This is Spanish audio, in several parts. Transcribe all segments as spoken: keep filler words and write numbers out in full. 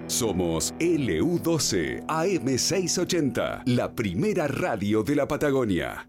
Somos L U doce A M seiscientos ochenta, la primera radio de la Patagonia.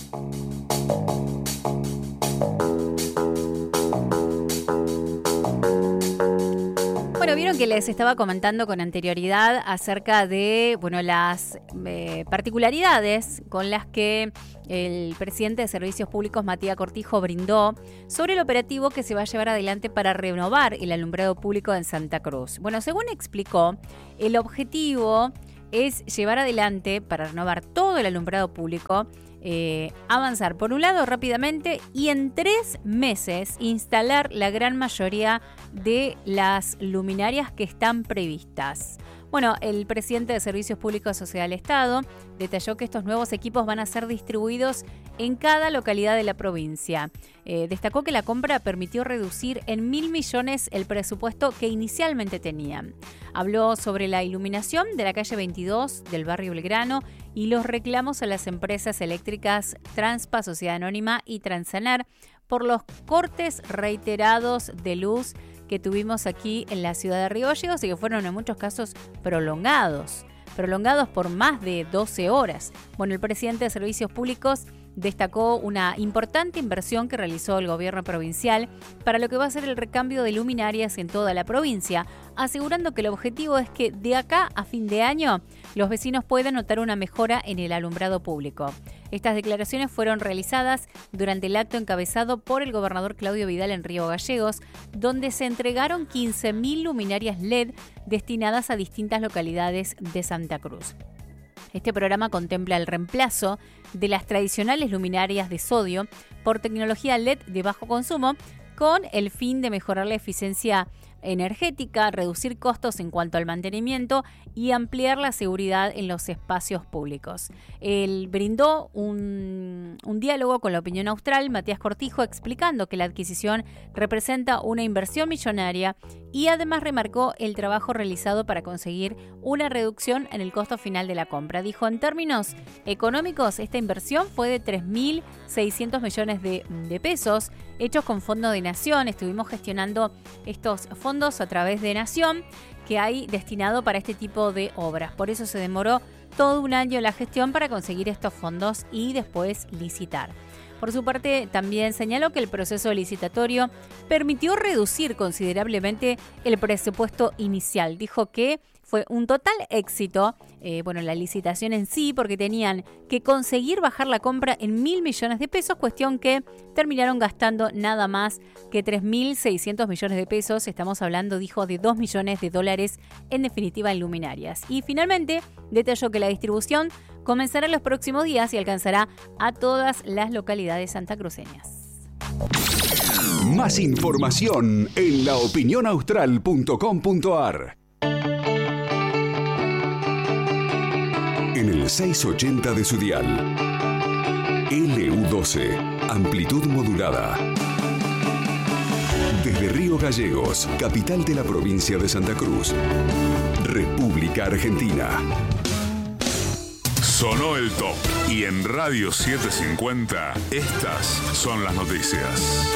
Bueno, vieron que les estaba comentando con anterioridad acerca de, bueno, las eh, particularidades con las que el presidente de Servicios Públicos, Matías Cortijo, brindó sobre el operativo que se va a llevar adelante para renovar el alumbrado público en Santa Cruz. Bueno, según explicó, el objetivo es llevar adelante, para renovar todo el alumbrado público, Eh, avanzar por un lado rápidamente y en tres meses instalar la gran mayoría de las luminarias que están previstas. Bueno, el presidente de Servicios Públicos Sociedad del Estado detalló que estos nuevos equipos van a ser distribuidos en cada localidad de la provincia. Eh, destacó que la compra permitió reducir en mil millones el presupuesto que inicialmente tenían. Habló sobre la iluminación de la calle veintidós del barrio Belgrano y los reclamos a las empresas eléctricas Transpa, Sociedad Anónima y Transener por los cortes reiterados de luz que tuvimos aquí en la ciudad de Río Gallegos y que fueron en muchos casos prolongados, prolongados por más de doce horas. Bueno, el presidente de Servicios Públicos destacó una importante inversión que realizó el gobierno provincial para lo que va a ser el recambio de luminarias en toda la provincia, asegurando que el objetivo es que de acá a fin de año los vecinos puedan notar una mejora en el alumbrado público. Estas declaraciones fueron realizadas durante el acto encabezado por el gobernador Claudio Vidal en Río Gallegos, donde se entregaron quince mil luminarias L E D destinadas a distintas localidades de Santa Cruz. Este programa contempla el reemplazo de las tradicionales luminarias de sodio por tecnología L E D de bajo consumo, con el fin de mejorar la eficiencia energética, reducir costos en cuanto al mantenimiento y ampliar la seguridad en los espacios públicos. Él brindó un, un diálogo con la opinión austral, Matías Cortijo, explicando que la adquisición representa una inversión millonaria y además remarcó el trabajo realizado para conseguir una reducción en el costo final de la compra. Dijo, en términos económicos, esta inversión fue de tres mil seiscientos millones de, de pesos, hechos con Fondo de Nación. Estuvimos gestionando estos fondos a través de Nación que hay destinado para este tipo de obras. Por eso se demoró todo un año la gestión para conseguir estos fondos y después licitar. Por su parte, también señaló que el proceso licitatorio permitió reducir considerablemente el presupuesto inicial. Dijo que fue un total éxito, eh, bueno, la licitación en sí, porque tenían que conseguir bajar la compra en mil millones de pesos, cuestión que terminaron gastando nada más que tres mil seiscientos millones de pesos. Estamos hablando, dijo, de dos millones de dólares en definitiva en luminarias. Y finalmente, detalló que la distribución comenzará en los próximos días y alcanzará a todas las localidades santacruceñas. Más información en la opinión austral punto com punto a r. En el seiscientos ochenta de su dial. L U doce, amplitud modulada. Desde Río Gallegos, capital de la provincia de Santa Cruz, República Argentina. Sonó el top y en Radio setecientos cincuenta estas son las noticias.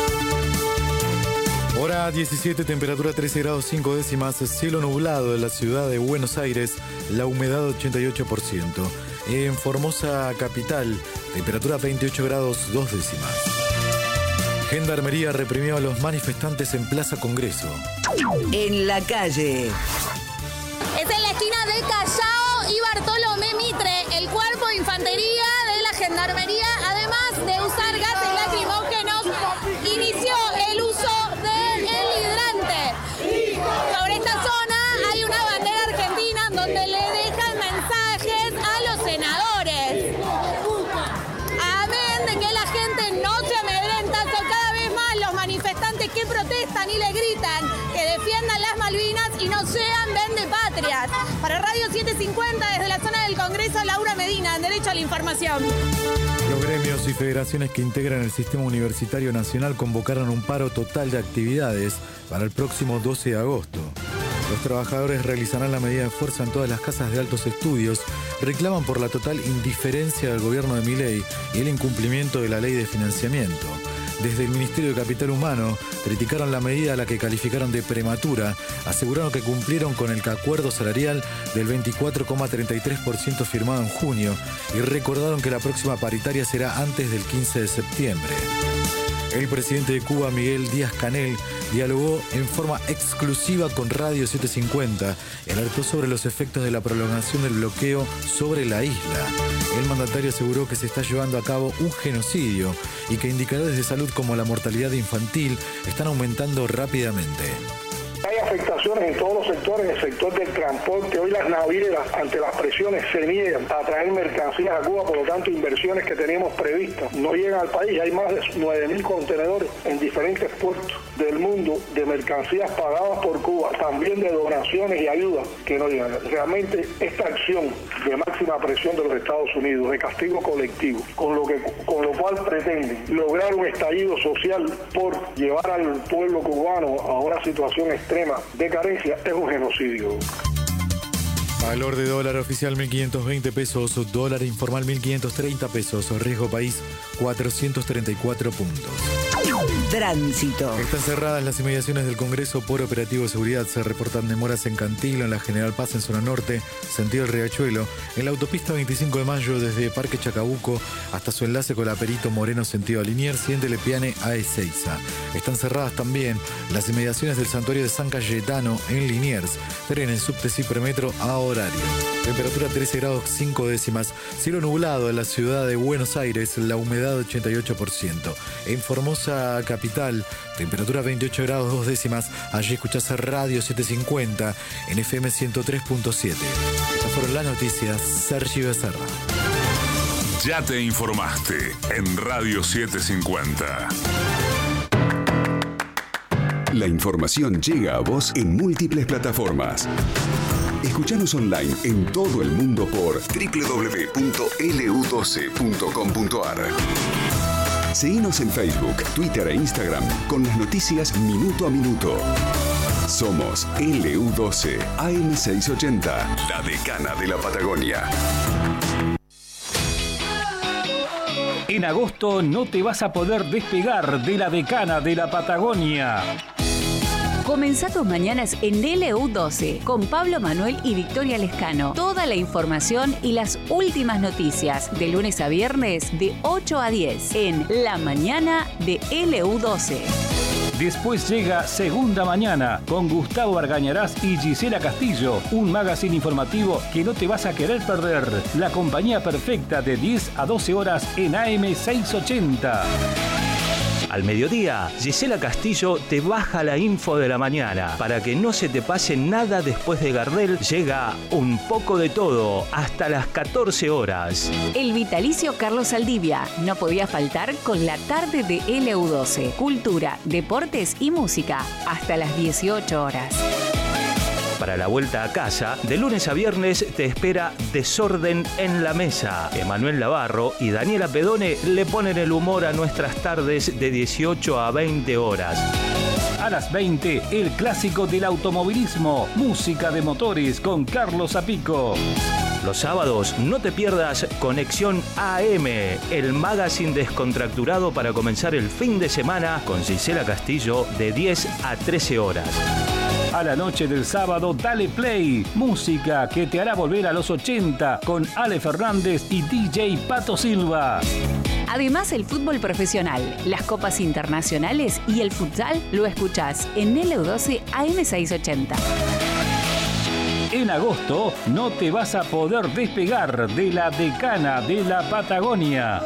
Hora diecisiete, temperatura trece grados cinco décimas, cielo nublado en la ciudad de Buenos Aires, la humedad ochenta y ocho por ciento. En Formosa capital, temperatura veintiocho grados dos décimas. Gendarmería reprimió a los manifestantes en Plaza Congreso. En la calle. Es en la esquina de Callao y Bartolomé Mitre, el cuerpo de infantería de la Gendarmería, además de usar gases lacrimógenos, inició el uso del hidrante. Sobre esta zona hay una bandera argentina donde le dejan mensajes a los senadores. Amén de que la gente no se amedrenta, son cada vez más los manifestantes que protestan y le gritan que defiendan las Malvinas y no sean vendepatrias. Para Radio setecientos cincuenta, desde la zona del Congreso, Laura Medina, en Derecho a la Información. Los gremios y federaciones que integran el Sistema Universitario Nacional convocaron un paro total de actividades para el próximo doce de agosto. Los trabajadores realizarán la medida de fuerza en todas las casas de altos estudios, reclaman por la total indiferencia del gobierno de Milei y el incumplimiento de la ley de financiamiento. Desde el Ministerio de Capital Humano criticaron la medida a la que calificaron de prematura, aseguraron que cumplieron con el acuerdo salarial del veinticuatro coma treinta y tres por ciento firmado en junio y recordaron que la próxima paritaria será antes del quince de septiembre. El presidente de Cuba, Miguel Díaz-Canel, dialogó en forma exclusiva con Radio setecientos cincuenta y alertó sobre los efectos de la prolongación del bloqueo sobre la isla. El mandatario aseguró que se está llevando a cabo un genocidio y que indicadores de salud como la mortalidad infantil están aumentando rápidamente. Hay afectaciones en todos los sectores, en el sector del transporte. Hoy las navieras, ante las presiones, se niegan a traer mercancías a Cuba, por lo tanto, inversiones que teníamos previstas no llegan al país. Hay más de nueve mil contenedores en diferentes puertos del mundo de mercancías pagadas por Cuba, también de donaciones y ayudas que no llegan. Realmente, esta acción de máxima presión de los Estados Unidos, de castigo colectivo, con lo, que, con lo cual pretenden lograr un estallido social por llevar al pueblo cubano a una situación extrema de carencia, es un genocidio. Valor de dólar oficial mil quinientos veinte pesos, dólar informal mil quinientos treinta pesos, riesgo país cuatrocientos treinta y cuatro puntos. Tránsito. Están cerradas las inmediaciones del Congreso por operativo de seguridad. Se reportan demoras en Cantilo, en la General Paz en zona norte, sentido el Riachuelo, en la autopista veinticinco de mayo desde Parque Chacabuco hasta su enlace con la Perito Moreno sentido Liniers y en Telepiane a Ezeiza. Están cerradas también las inmediaciones del Santuario de San Cayetano en Liniers. Trenes, subtes y premetro a horario. Temperatura trece grados cinco décimas. Cielo nublado en la ciudad de Buenos Aires, la humedad ochenta y ocho por ciento. En Formosa capital, temperatura veintiocho grados dos décimas. Allí escuchás Radio setecientos cincuenta en F M ciento tres punto siete. Estas fueron las noticias. Sergio Becerra. Ya te informaste en Radio setecientos cincuenta. La información llega a vos en múltiples plataformas. Escuchanos online en todo el mundo por doble u doble u doble u punto L U doce punto com punto A R. Seguinos en Facebook, Twitter e Instagram con las noticias minuto a minuto. Somos L U doce A M seiscientos ochenta, la decana de la Patagonia. En agosto no te vas a poder despegar de la decana de la Patagonia. Comenzá tus mañanas en L U doce con Pablo Manuel y Victoria Lescano. Toda la información y las últimas noticias de lunes a viernes de ocho a diez en La Mañana de L U doce. Después llega Segunda Mañana con Gustavo Argañarás y Gisela Castillo, un magazine informativo que no te vas a querer perder. La compañía perfecta de diez a doce horas en A M seiscientos ochenta. Al mediodía, Gisela Castillo te baja la info de la mañana. Para que no se te pase nada después de Gardel, llega Un poco de todo hasta las catorce horas. El vitalicio Carlos Saldivia no podía faltar con la tarde de L U doce. Cultura, deportes y música hasta las dieciocho horas. Para la vuelta a casa, de lunes a viernes te espera Desorden en la Mesa. Emanuel Navarro y Daniela Pedone le ponen el humor a nuestras tardes de dieciocho a veinte horas. A las veinte, el clásico del automovilismo, música de motores con Carlos Apico. Los sábados no te pierdas Conexión A M, el magazine descontracturado para comenzar el fin de semana con Gisela Castillo de diez a trece horas. A la noche del sábado, dale play. Música que te hará volver a los ochenta con Ale Fernández y D J Pato Silva. Además, el fútbol profesional, las copas internacionales y el futsal lo escuchás en L U doce A M seiscientos ochenta. En agosto no te vas a poder despegar de la decana de la Patagonia.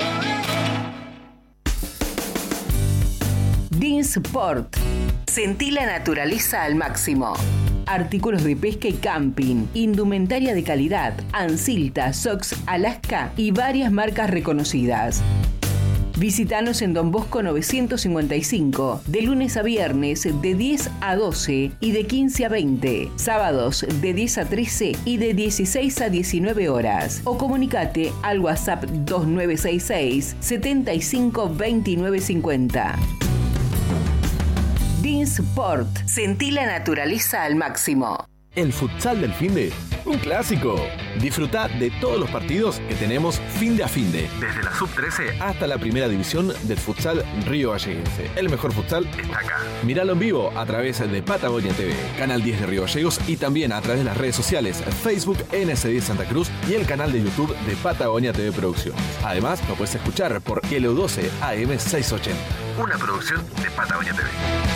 Dinsport. Sentí la naturaleza al máximo. Artículos de pesca y camping, indumentaria de calidad, Ansilta, Sox, Alaska y varias marcas reconocidas. Visítanos en Don Bosco novecientos cincuenta y cinco, de lunes a viernes de diez a doce y de quince a veinte, sábados de diez a trece y de dieciséis a diecinueve horas. O comunicate al WhatsApp dos nueve seis seis, setenta y cinco, veintinueve cincuenta. Dinsport. Sentí la naturaleza al máximo. El futsal del finde, un clásico. Disfruta de todos los partidos que tenemos finde a finde, desde la sub trece hasta la primera división del futsal Río Galleguense. El mejor futsal está acá. Míralo en vivo a través de Patagonia T V, Canal diez de Río Gallegos y también a través de las redes sociales Facebook N S diez Santa Cruz y el canal de YouTube de Patagonia T V Producciones. Además, lo puedes escuchar por L U doce A M seiscientos ochenta, una producción de Patagonia T V.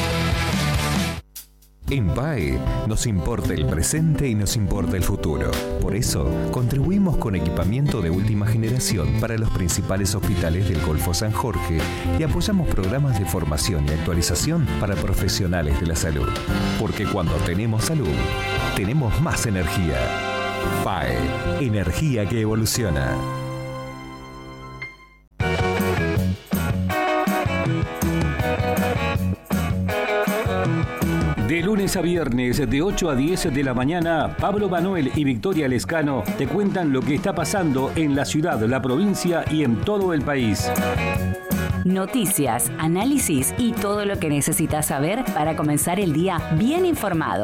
En P A E nos importa el presente y nos importa el futuro. Por eso, contribuimos con equipamiento de última generación para los principales hospitales del Golfo San Jorge y apoyamos programas de formación y actualización para profesionales de la salud. Porque cuando tenemos salud, tenemos más energía. P A E, energía que evoluciona. De lunes a viernes, de ocho a diez de la mañana, Pablo Manuel y Victoria Lescano te cuentan lo que está pasando en la ciudad, la provincia y en todo el país. Noticias, análisis y todo lo que necesitas saber para comenzar el día bien informado.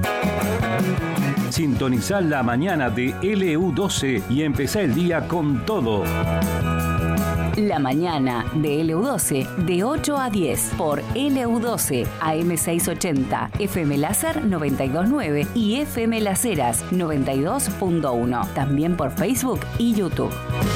Sintonizá la mañana de L U doce y empezá el día con todo. La mañana de L U doce de ocho a diez por L U doce A M seiscientos ochenta, F M Láser noventa y dos punto nueve y F M Las Heras noventa y dos punto uno. También por Facebook y YouTube.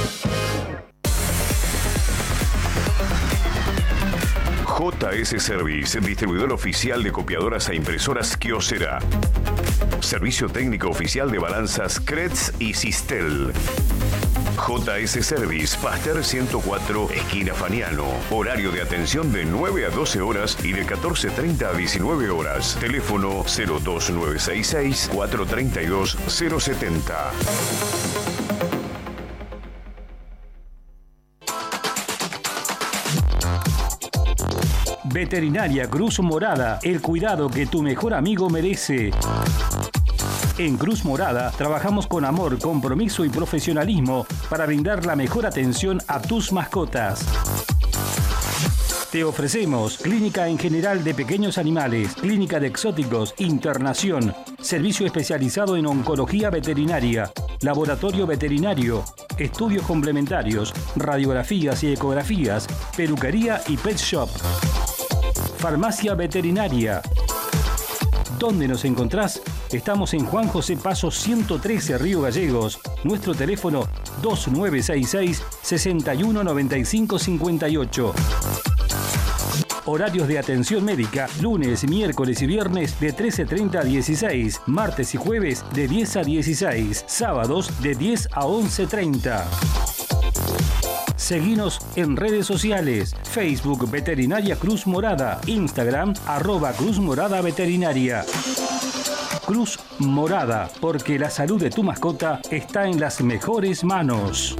J S Service, distribuidor oficial de copiadoras e impresoras Kyocera. Servicio técnico oficial de balanzas C R E T S y Sistel. J S Service, Pasteur ciento cuatro, esquina Faniano. Horario de atención de nueve a doce horas y de catorce treinta a diecinueve horas. Teléfono cero dos nueve seis seis, cuatro tres dos, cero siete cero. Veterinaria Cruz Morada, el cuidado que tu mejor amigo merece. En Cruz Morada trabajamos con amor, compromiso y profesionalismo para brindar la mejor atención a tus mascotas. Te ofrecemos clínica en general de pequeños animales, clínica de exóticos, internación, servicio especializado en oncología veterinaria, laboratorio veterinario, estudios complementarios, radiografías y ecografías, peluquería y pet shop. Farmacia veterinaria. ¿Dónde nos encontrás? Estamos en Juan José Paso ciento trece, Río Gallegos. Nuestro teléfono dos nueve seis seis, seis uno nueve cinco cinco ocho. Horarios de atención médica, lunes, miércoles y viernes de trece treinta a dieciséis, martes y jueves de diez a dieciséis, sábados de diez a once treinta. Seguinos en redes sociales, Facebook Veterinaria Cruz Morada, Instagram arroba Cruz Morada Veterinaria. Cruz Morada, porque la salud de tu mascota está en las mejores manos.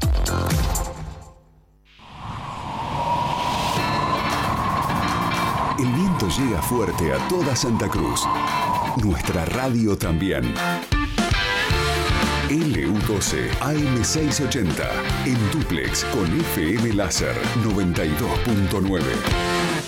El viento llega fuerte a toda Santa Cruz. Nuestra radio también. L U doce A M seiscientos ochenta, en dúplex con F M Láser noventa y dos punto nueve.